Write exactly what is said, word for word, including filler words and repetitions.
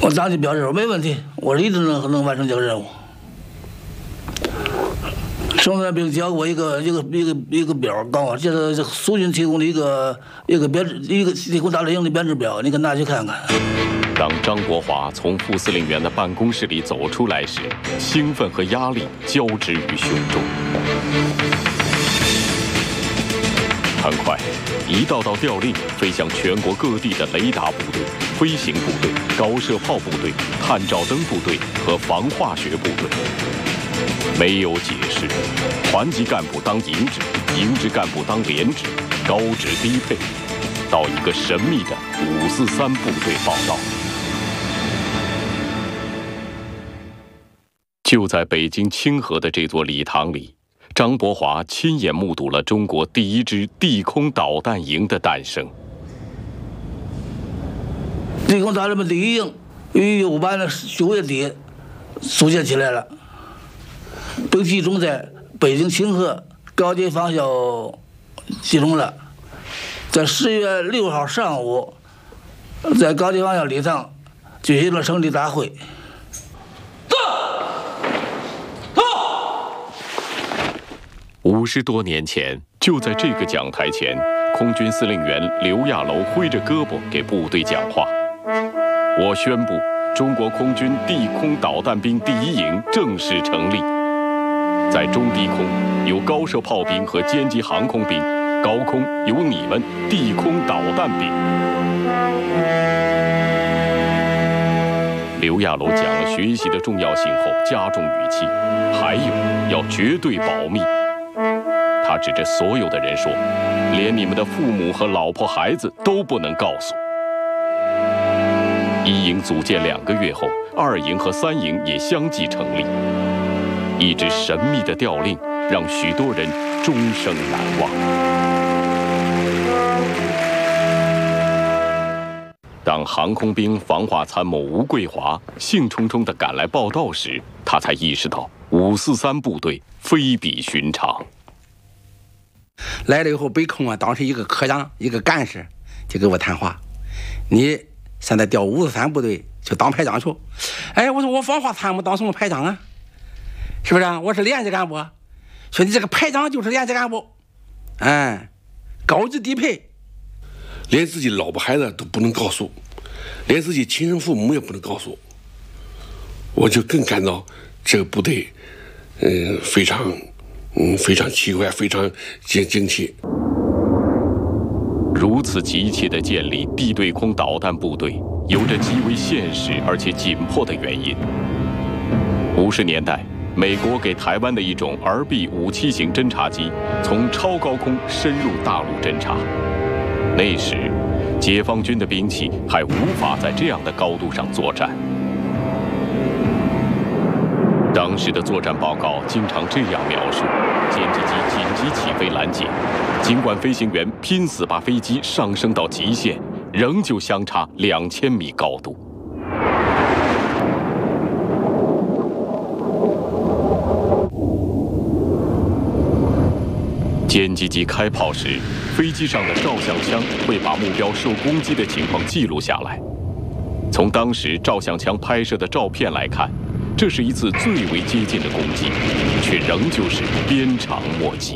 我当即表示我没问题，我一定能能完成这个任务。生产兵交给我一个一个一个一个表，告诉我这是这苏军提供的一个一个编制一个提供大队营的编制表，你可拿去看看。 当张国华从副司令员的办公室里走出来时，兴奋和压力交织于胸中。很快，一道道调令飞向全国各地的雷达部队、飞行部队、高射炮部队、探照灯部队和防化学部队。没有解释，团级干部当营职，营职干部当连职，高职低配，到一个神秘的五四三部队报道。就在北京清河的这座礼堂里，张伯华亲眼目睹了中国第一支地空导弹营的诞生。 地空导弹的第一营于一五八年九月底组建起来了，被集中在北京清河高级防校集中了。在十月六号上午，在高级防校礼堂举行了成立大会。 五十多年前，就在这个讲台前，空军司令员刘亚楼挥着胳膊给部队讲话。我宣布，中国空军地空导弹兵第一营正式成立。在中低空有高射炮兵和歼击航空兵，高空有你们地空导弹兵。刘亚楼讲了学习的重要性后，加重语气，还有要绝对保密。他指着所有的人说：“连你们的父母和老婆孩子都不能告诉。”一营组建两个月后，二营和三营也相继成立。一支神秘的调令让许多人终生难忘。当航空兵防化参谋吴桂华兴冲冲地赶来报道时，他才意识到五四三部队非比寻常。 来了以后，北空啊，当时一个科长，一个干事就给我谈话：“你现在调五四三部队去当排长去。”哎，我说我防化参谋当什么排长啊？是不是啊？我是连级干部。说你这个排长就是连级干部，哎，高级低配， 连自己老婆孩子都不能告诉，连自己亲生父母也不能告诉，我就更感到这个部队，嗯，非常。嗯，非常奇怪，非常惊惊奇。 如此急切地建立地对空导弹部队，有着极为现实而且紧迫的原因。五十年代，美国给台湾的一种 R B 五七型侦察机从超高空深入大陆侦察。那时，解放军的兵器还无法在这样的高度上作战。当时的作战报告经常这样描述：歼击机紧急起飞拦截，尽管飞行员拼死把飞机上升到极限，仍旧相差两千米高度。歼击机开炮时，飞机上的照相枪会把目标受攻击的情况记录下来。从当时照相枪拍摄的照片来看，这是一次最为接近的攻击，却仍旧是鞭长莫及。